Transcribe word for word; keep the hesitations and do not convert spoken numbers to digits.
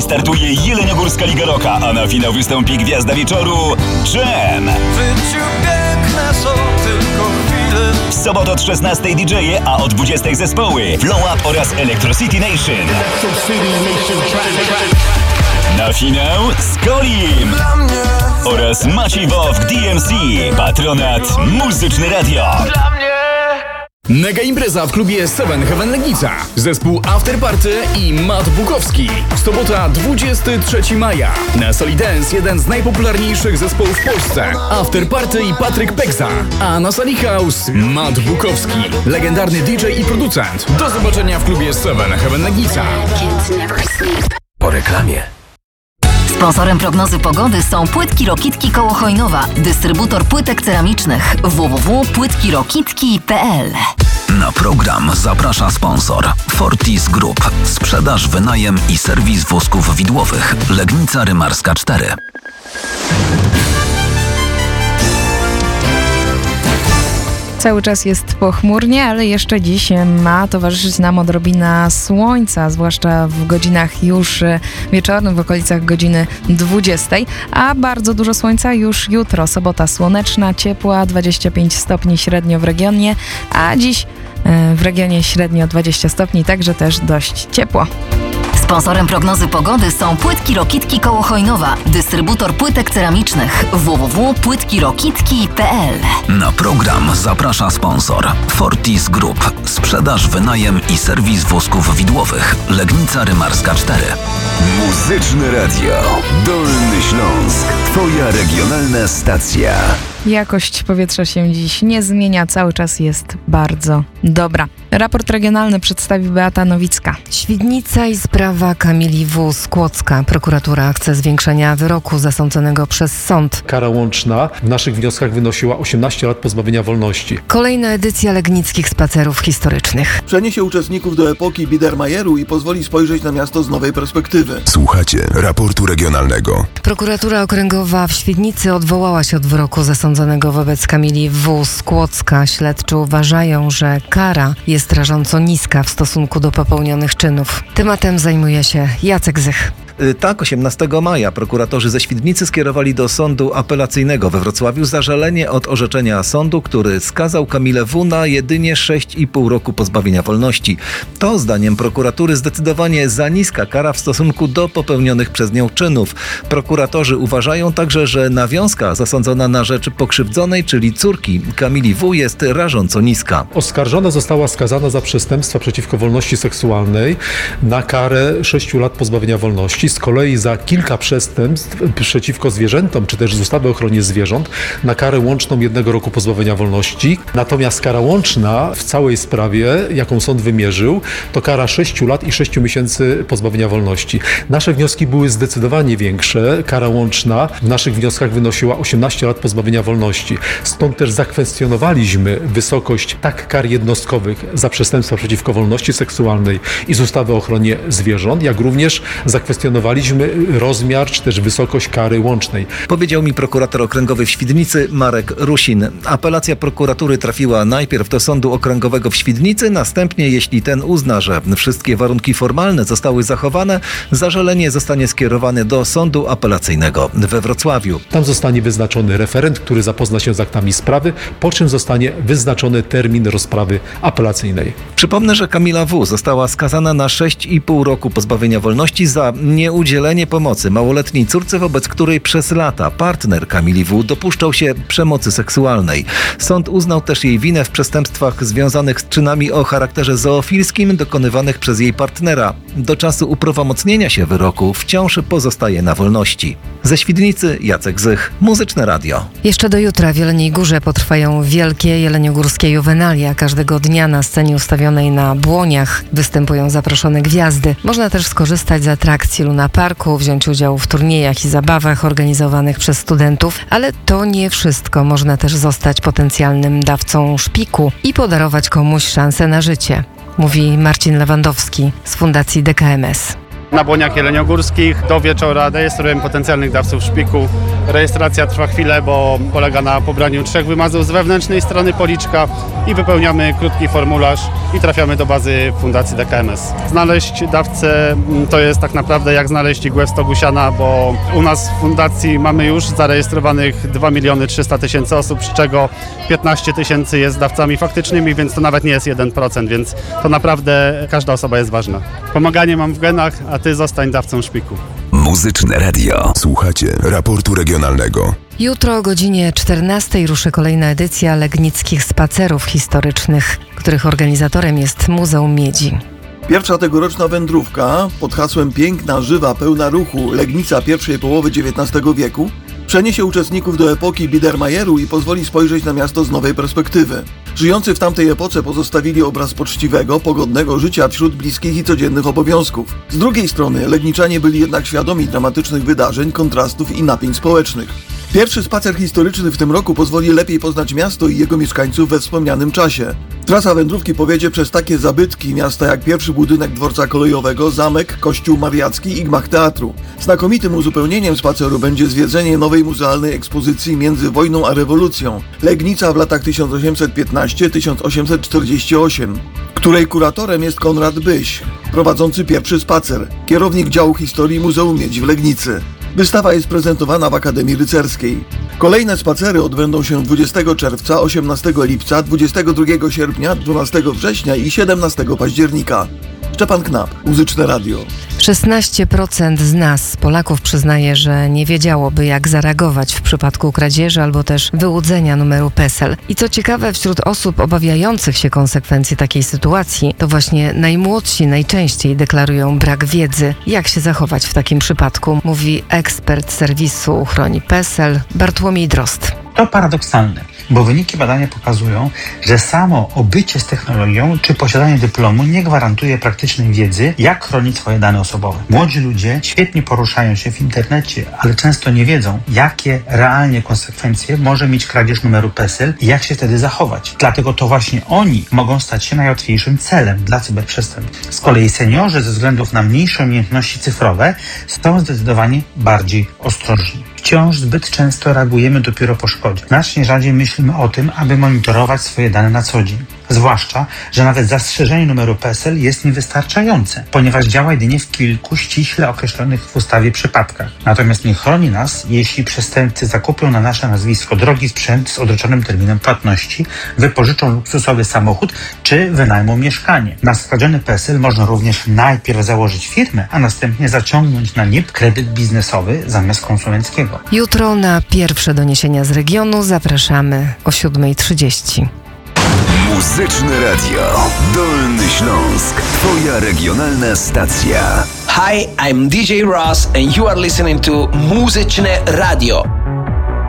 Startuje Jeleniogórska Liga Rocka, a na finał wystąpi gwiazda wieczoru Dżem. W życiu piękne są tylko chwile. W sobotę od szesnastej D J, a o dwudziestej zespoły Flow Up oraz Electro City Nation. Na finał Skolim Dla mnie, oraz Maciej Wowk D M C. Patronat Muzyczne Radio. dla mnie. Mega impreza w klubie Seven Heaven Legnica. Zespół After Party i Matt Bukowski. Sobota dwudziestego trzeciego maja. Na Soli Dance jeden z najpopularniejszych zespołów w Polsce. After Party i Patryk Peksa. A na Sali House Matt Bukowski. Legendarny D J i producent. Do zobaczenia w klubie Seven Heaven Legnica. Po reklamie. Sponsorem prognozy pogody są Płytki Rokitki koło Chojnowa, dystrybutor płytek ceramicznych w w w kropka płytki rokitki kropka p l. Na program zaprasza sponsor Fortis Group. Sprzedaż, wynajem i serwis wózków widłowych. Legnica Rymarska cztery. Cały czas jest pochmurnie, ale jeszcze dziś ma towarzyszyć nam odrobina słońca, zwłaszcza w godzinach już wieczornych, w okolicach godziny dwudziestej, a bardzo dużo słońca już jutro. Sobota słoneczna, ciepła, dwadzieścia pięć stopni średnio w regionie, a dziś w regionie średnio dwadzieścia stopni, także też dość ciepło. Sponsorem prognozy pogody są Płytki Rokitki koło Chojnowa, dystrybutor płytek ceramicznych w w w kropka płytki rokitki kropka p l. Na program zaprasza sponsor Fortis Group. Sprzedaż, wynajem i serwis wózków widłowych. Legnica Rymarska cztery. Muzyczne Radio. Dolny Śląsk. Twoja regionalna stacja. Jakość powietrza się dziś nie zmienia, cały czas jest bardzo dobra. Raport regionalny przedstawi Beata Nowicka. Świdnica i sprawa Kamili W. z Kłodzka. Prokuratura chce zwiększenia wyroku zasądzonego przez sąd. Kara łączna w naszych wnioskach wynosiła osiemnaście lat pozbawienia wolności. Kolejna edycja legnickich spacerów historycznych. Przeniesie uczestników do epoki Biedermajeru i pozwoli spojrzeć na miasto z nowej perspektywy. Słuchacie raportu regionalnego. Prokuratura okręgowa w Świdnicy odwołała się od wyroku zasądzonego wobec Kamili W. z Kłodzka. Śledczy uważają, że kara jest rażąco niska w stosunku do popełnionych czynów. Tematem zajmuje się Jacek Zych. Tak, osiemnastego maja prokuratorzy ze Świdnicy skierowali do sądu apelacyjnego we Wrocławiu zażalenie od orzeczenia sądu, który skazał Kamilę W. na jedynie sześć i pół roku pozbawienia wolności. To zdaniem prokuratury zdecydowanie za niska kara w stosunku do popełnionych przez nią czynów. Prokuratorzy uważają także, że nawiązka zasądzona na rzecz pokrzywdzonej, czyli córki Kamili W. jest rażąco niska. Oskarżona została skazana za przestępstwa przeciwko wolności seksualnej na karę sześciu lat pozbawienia wolności. Z kolei za kilka przestępstw przeciwko zwierzętom, czy też z ustawy o ochronie zwierząt, na karę łączną jednego roku pozbawienia wolności. Natomiast kara łączna w całej sprawie, jaką sąd wymierzył, to kara sześciu lat i sześciu miesięcy pozbawienia wolności. Nasze wnioski były zdecydowanie większe. Kara łączna w naszych wnioskach wynosiła osiemnaście lat pozbawienia wolności. Stąd też zakwestionowaliśmy wysokość tak kar jednostkowych za przestępstwa przeciwko wolności seksualnej i z ustawy o ochronie zwierząt, jak również zakwestionowaliśmy rozmiar czy też wysokość kary łącznej. Powiedział mi prokurator okręgowy w Świdnicy Marek Rusin. Apelacja prokuratury trafiła najpierw do Sądu Okręgowego w Świdnicy, następnie, jeśli ten uzna, że wszystkie warunki formalne zostały zachowane, zażalenie zostanie skierowane do Sądu Apelacyjnego we Wrocławiu. Tam zostanie wyznaczony referent, który zapozna się z aktami sprawy, po czym zostanie wyznaczony termin rozprawy apelacyjnej. Przypomnę, że Kamila W. została skazana na sześć i pół roku pozbawienia wolności za nieudzielenie pomocy małoletniej córce, wobec której przez lata partner Kamili W. dopuszczał się przemocy seksualnej. Sąd uznał też jej winę w przestępstwach związanych z czynami o charakterze zoofilskim dokonywanych przez jej partnera. Do czasu uprawomocnienia się wyroku wciąż pozostaje na wolności. Ze Świdnicy Jacek Zych, Muzyczne Radio. Jeszcze do jutra w Jeleniej Górze potrwają wielkie jeleniogórskie juwenalia. Każdego dnia na scenie ustawionej na Błoniach występują zaproszone gwiazdy. Można też skorzystać z atrakcji Luna Parku, wziąć udział w turniejach i zabawach organizowanych przez studentów, ale to nie wszystko. Można też zostać potencjalnym dawcą szpiku i podarować komuś szansę na życie, mówi Marcin Lewandowski z Fundacji D K M S. na Błoniach Jeleniogórskich. Do wieczora rejestrujemy potencjalnych dawców szpiku. Rejestracja trwa chwilę, bo polega na pobraniu trzech wymazów z wewnętrznej strony policzka i wypełniamy krótki formularz i trafiamy do bazy Fundacji D K M S. Znaleźć dawcę to jest tak naprawdę jak znaleźć igłę w stogu siana, bo u nas w fundacji mamy już zarejestrowanych dwa miliony trzysta tysięcy osób, z czego piętnaście tysięcy jest dawcami faktycznymi, więc to nawet nie jest jeden procent, więc to naprawdę każda osoba jest ważna. Pomaganie mam w genach, a ty zostań dawcą szpiku. Muzyczne Radio. Słuchacie raportu regionalnego. Jutro o godzinie czternastej ruszy kolejna edycja Legnickich Spacerów Historycznych, których organizatorem jest Muzeum Miedzi. Pierwsza tegoroczna wędrówka pod hasłem Piękna, żywa, pełna ruchu Legnica pierwszej połowy dziewiętnastego wieku przeniesie uczestników do epoki Biedermajeru i pozwoli spojrzeć na miasto z nowej perspektywy. Żyjący w tamtej epoce pozostawili obraz poczciwego, pogodnego życia wśród bliskich i codziennych obowiązków. Z drugiej strony Legniczanie byli jednak świadomi dramatycznych wydarzeń, kontrastów i napięć społecznych. Pierwszy spacer historyczny w tym roku pozwoli lepiej poznać miasto i jego mieszkańców we wspomnianym czasie. Trasa wędrówki powiedzie przez takie zabytki miasta jak pierwszy budynek dworca kolejowego, zamek, kościół mariacki i gmach teatru. Znakomitym uzupełnieniem spaceru będzie zwiedzenie nowej muzealnej ekspozycji Między wojną a rewolucją Legnica w latach tysiąc osiemset piętnaście do tysiąc osiemset czterdzieści osiem, której kuratorem jest Konrad Byś, prowadzący pierwszy spacer, kierownik działu historii Muzeum Miedzi w Legnicy. Wystawa jest prezentowana w Akademii Rycerskiej. Kolejne spacery odbędą się dwudziestego czerwca, osiemnastego lipca, dwudziestego drugiego sierpnia, dwunastego września i siedemnastego października. Szczepan Knap, Muzyczne Radio. szesnaście procent z nas, Polaków, przyznaje, że nie wiedziałoby, jak zareagować w przypadku kradzieży albo też wyłudzenia numeru PESEL. I co ciekawe, wśród osób obawiających się konsekwencji takiej sytuacji, to właśnie najmłodsi najczęściej deklarują brak wiedzy, jak się zachować w takim przypadku, mówi ekspert serwisu Uchroni PESEL Bartłomiej Drozd. To paradoksalne, bo wyniki badania pokazują, że samo obycie z technologią czy posiadanie dyplomu nie gwarantuje praktycznej wiedzy, jak chronić swoje dane osobowe. Młodzi ludzie świetnie poruszają się w internecie, ale często nie wiedzą, jakie realnie konsekwencje może mieć kradzież numeru PESEL i jak się wtedy zachować. Dlatego to właśnie oni mogą stać się najłatwiejszym celem dla cyberprzestępstw. Z kolei seniorzy ze względu na mniejsze umiejętności cyfrowe są zdecydowanie bardziej ostrożni. Wciąż zbyt często reagujemy dopiero po szkodzie. Znacznie rzadziej myślimy o tym, aby monitorować swoje dane na co dzień. Zwłaszcza, że nawet zastrzeżenie numeru PESEL jest niewystarczające, ponieważ działa jedynie w kilku ściśle określonych w ustawie przypadkach. Natomiast nie chroni nas, jeśli przestępcy zakupią na nasze nazwisko drogi sprzęt z odroczonym terminem płatności, wypożyczą luksusowy samochód czy wynajmą mieszkanie. Na skradziony PESEL można również najpierw założyć firmę, a następnie zaciągnąć na N I P kredyt biznesowy zamiast konsumenckiego. Jutro na pierwsze doniesienia z regionu zapraszamy o siódma trzydzieści. Muzyczne Radio. Dolny Śląsk. Twoja regionalna stacja. Hi, I'm D J Ross and you are listening to Muzyczne Radio.